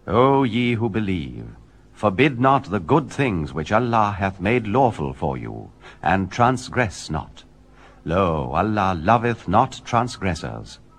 O ye who believe, forbid not the good things which Allah hath made lawful for you, and transgress not. Lo, Allah loveth not transgressors.